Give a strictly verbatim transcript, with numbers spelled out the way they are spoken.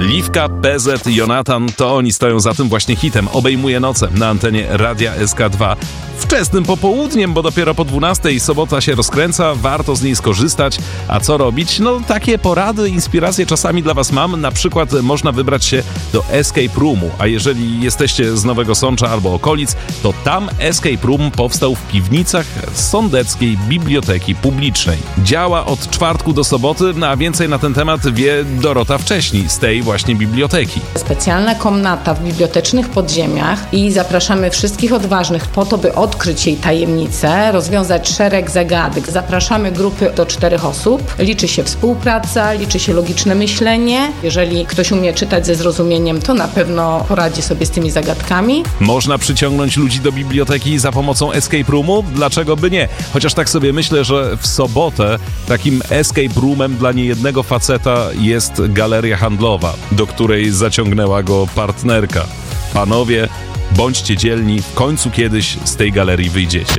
Liwka, P Z, Jonatan, to oni stoją za tym właśnie hitem. Obejmuje noce na antenie Radia S K dwa. Wczesnym popołudniem, bo dopiero po dwunastej sobota się rozkręca, warto z niej skorzystać. A co robić? No takie porady, inspiracje czasami dla was mam. Na przykład można wybrać się do Escape Roomu, a jeżeli jesteście z Nowego Sącza albo okolic, to tam Escape Room powstał w piwnicach Sądeckiej Biblioteki Publicznej. Działa od czwartku do soboty, a więcej na ten temat wie Dorota Wcześniej z tej właśnie biblioteki. Specjalna komnata w bibliotecznych podziemiach i zapraszamy wszystkich odważnych po to, by odkryć jej tajemnice, rozwiązać szereg zagadek. Zapraszamy grupy do czterech osób. Liczy się współpraca, liczy się logiczne myślenie. Jeżeli ktoś umie czytać ze zrozumieniem, to na pewno poradzi sobie z tymi zagadkami. Można przyciągnąć ludzi do biblioteki za pomocą Escape Roomu? Dlaczego by nie? Chociaż tak sobie myślę, że w sobotę takim Escape Roomem dla niejednego faceta jest galeria handlowa, do której zaciągnęła go partnerka. Panowie, bądźcie dzielni, w końcu kiedyś z tej galerii wyjdziecie.